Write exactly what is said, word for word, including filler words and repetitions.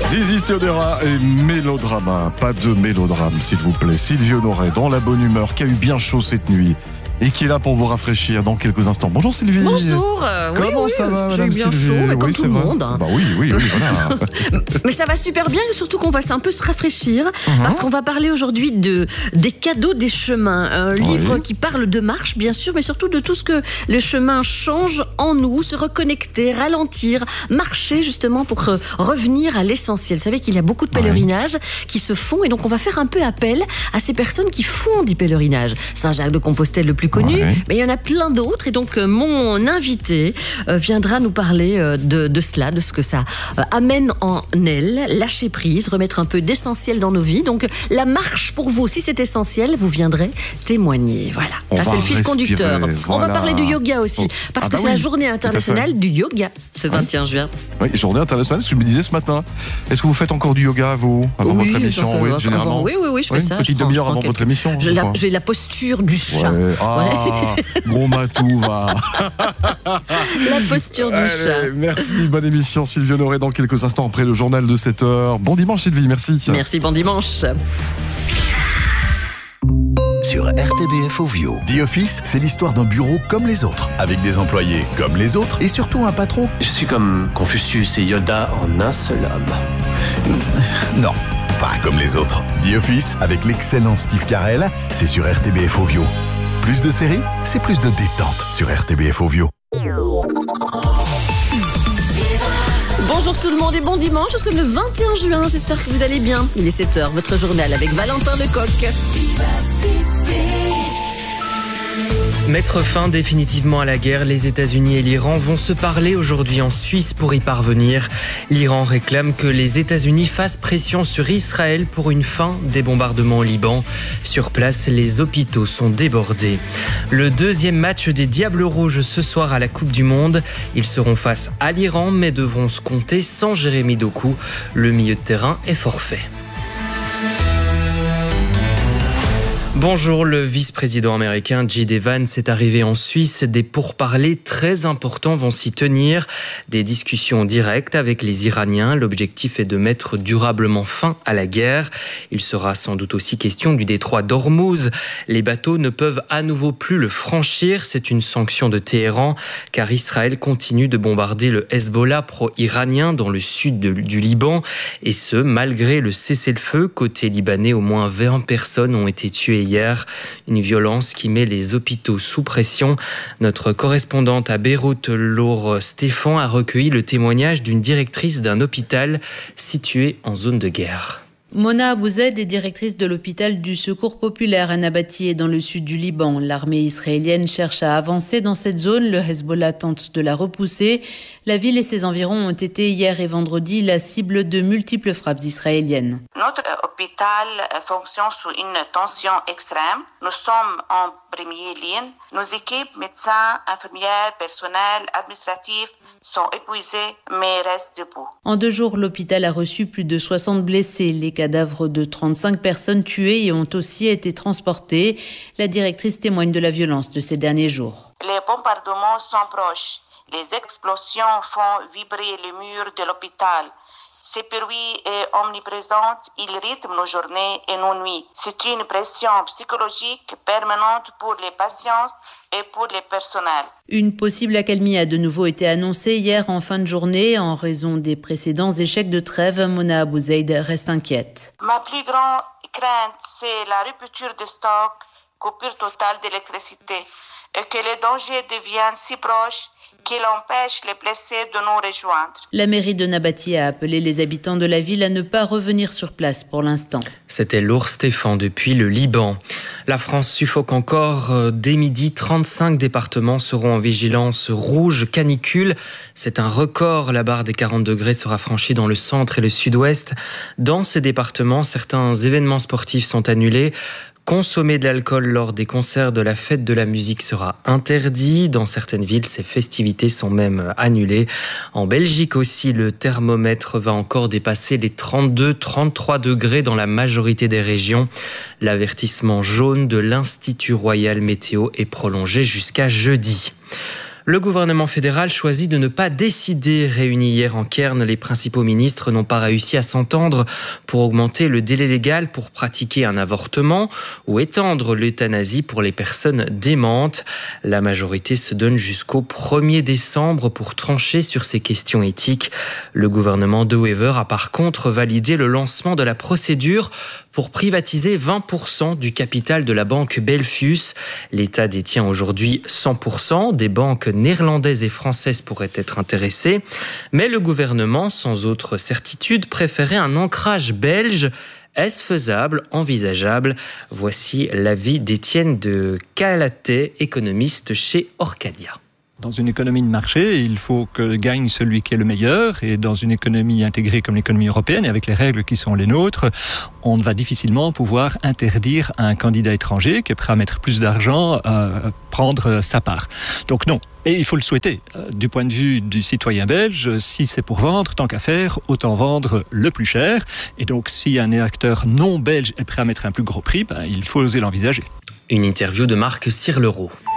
Dizzy Theodora et Mélodrama. Pas de mélodrame, s'il vous plaît. Sylvie Honoré, dans la bonne humeur, qui a eu bien chaud cette nuit et qui est là pour vous rafraîchir dans quelques instants. Bonjour Sylvie. Bonjour. Euh, Comment oui, ça oui, va, j'ai eu madame bien Sylvie? chaud, mais Oui, comme tout c'est le vrai. monde. Hein. Bah oui, oui, oui, voilà. Mais ça va super bien, surtout qu'on va un peu se rafraîchir, Uh-huh. parce qu'on va parler aujourd'hui de des cadeaux des chemins. Un Oui. livre qui parle de marche, bien sûr, mais surtout de tout ce que le chemin change en nous, se reconnecter, ralentir, marcher justement pour euh, revenir à l'essentiel. Vous savez qu'il y a beaucoup de pèlerinages qui se font, et donc on va faire un peu appel à ces personnes qui font des pèlerinages. Saint-Jacques-de-Compostelle le plus connu, Ouais. mais il y en a plein d'autres. Et donc, euh, mon invité euh, viendra nous parler euh, de, de cela, de ce que ça euh, amène en elle, lâcher prise, remettre un peu d'essentiel dans nos vies. Donc, la marche pour vous, si c'est essentiel, vous viendrez témoigner. Voilà, On ça va c'est le fil respirer, conducteur. On va voilà. parler du yoga aussi, Oh. parce Ah que bah c'est la oui, journée tout à internationale fait. du yoga, ce vingt et un juin. Oui, journée internationale, ce que je me disais ce matin. Est-ce que vous faites encore du yoga, vous, avant Oui, votre émission? j'en fais Oui, avant- généralement. oui, oui, oui, je fais Oui, ça. Une petite Je prends- demi-heure je prends avant votre quelques- émission. J'ai je la, crois. j'ai la posture du chat. Ouais. Ah, gros matou, va. La posture du Allez, chat. merci, bonne émission Sylvie Honoré dans quelques instants après le journal de sept heures. Bon dimanche Sylvie, merci. Merci, bon dimanche. Sur R T B F Ovio. The Office, c'est l'histoire d'un bureau comme les autres, avec des employés comme les autres et surtout un patron. Je suis comme Confucius et Yoda en un seul homme. Non, pas comme les autres. The Office, avec l'excellent Steve Carell, c'est sur R T B F Ovio. Plus de séries, c'est plus de détente sur R T B F Ovio. Bonjour tout le monde et bon dimanche, nous sommes le vingt et un juin, j'espère que vous allez bien. Il est sept heures, votre journal avec Valentin Lecoq. Mettre fin définitivement à la guerre, les États-Unis et l'Iran vont se parler aujourd'hui en Suisse pour y parvenir. L'Iran réclame que les États-Unis fassent pression sur Israël pour une fin des bombardements au Liban. Sur place, les hôpitaux sont débordés. Le deuxième match des Diables Rouges ce soir à la Coupe du Monde. Ils seront face à l'Iran mais devront se compter sans Jérémy Doku. Le milieu de terrain est forfait. Bonjour, le vice-président américain J D Vance est arrivé en Suisse. Des pourparlers très importants vont s'y tenir. Des discussions directes avec les Iraniens. L'objectif est de mettre durablement fin à la guerre. Il sera sans doute aussi question du détroit d'Ormuz. Les bateaux ne peuvent à nouveau plus le franchir. C'est une sanction de Téhéran, car Israël continue de bombarder le Hezbollah pro-iranien dans le sud de, du Liban. Et ce, malgré le cessez-le-feu. Côté libanais, au moins vingt personnes ont été tuées hier, une violence qui met les hôpitaux sous pression. Notre correspondante à Beyrouth, Laure Stéphan, a recueilli le témoignage d'une directrice d'un hôpital situé en zone de guerre. Mona Abouzed est directrice de l'hôpital du Secours populaire à Nabatieh dans le sud du Liban. L'armée israélienne cherche à avancer dans cette zone. Le Hezbollah tente de la repousser. La ville et ses environs ont été hier et vendredi la cible de multiples frappes israéliennes. Notre hôpital fonctionne sous une tension extrême. Nous sommes en première ligne. Nos équipes, médecins, infirmières, personnel, administratifs sont épuisés mais restent debout. En deux jours, l'hôpital a reçu plus de soixante blessés. Les cadavres de trente-cinq personnes tuées ont aussi été transportés. La directrice témoigne de la violence de ces derniers jours. Les bombardements sont proches. Les explosions font vibrer les murs de l'hôpital. Ce bruit est omniprésent, il rythme nos journées et nos nuits. C'est une pression psychologique permanente pour les patients et pour les personnels. Une possible accalmie a de nouveau été annoncée hier en fin de journée. En raison des précédents échecs de trêve, Mona Abouzed reste inquiète. Ma plus grande crainte, c'est la rupture de stock, coupure totale d'électricité et que les dangers deviennent si proches qu'il empêche les blessés de nous rejoindre. La mairie de Nabatieh a appelé les habitants de la ville à ne pas revenir sur place pour l'instant. C'était Laure Stéphan depuis le Liban. La France suffoque encore. Dès midi, trente-cinq départements seront en vigilance rouge canicule. C'est un record. La barre des quarante degrés sera franchie dans le centre et le sud-ouest. Dans ces départements, certains événements sportifs sont annulés. Consommer de l'alcool lors des concerts de la fête de la musique sera interdit. Dans certaines villes, ces festivités sont même annulées. En Belgique aussi, le thermomètre va encore dépasser les trente-deux à trente-trois degrés dans la majorité des régions. L'avertissement jaune de l'Institut Royal Météo est prolongé jusqu'à jeudi. Le gouvernement fédéral choisit de ne pas décider. Réunis hier en Cairns, les principaux ministres n'ont pas réussi à s'entendre pour augmenter le délai légal pour pratiquer un avortement ou étendre l'euthanasie pour les personnes démentes. La majorité se donne jusqu'au premier décembre pour trancher sur ces questions éthiques. Le gouvernement de Wever a par contre validé le lancement de la procédure pour privatiser vingt pour cent du capital de la banque Belfius. L'État détient aujourd'hui cent pour cent. Des banques néerlandaises et françaises pourraient être intéressées. Mais le gouvernement, sans autre certitude, préférait un ancrage belge. Est-ce faisable, envisageable ? Voici l'avis d'Étienne de Calatet, économiste chez Orcadia. Dans une économie de marché, il faut que gagne celui qui est le meilleur. Et dans une économie intégrée comme l'économie européenne, et avec les règles qui sont les nôtres, on va difficilement pouvoir interdire à un candidat étranger qui est prêt à mettre plus d'argent à prendre sa part. Donc non. Et il faut le souhaiter. Du point de vue du citoyen belge, si c'est pour vendre, tant qu'à faire, autant vendre le plus cher. Et donc, si un acteur non belge est prêt à mettre un plus gros prix, ben, il faut oser l'envisager. Une interview de Marc Sirleroux.